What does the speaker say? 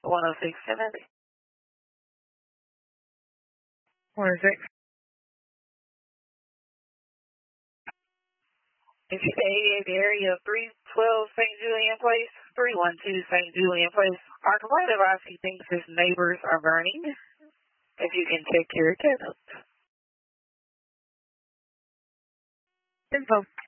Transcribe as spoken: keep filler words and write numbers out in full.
one oh six seventy. Where is it? It's eighty-eight area of three twelve Saint Julian Place, three one two Saint Julian Place. Our complaint advice, he thinks his neighbors are burning. If you can take your tenants. Info.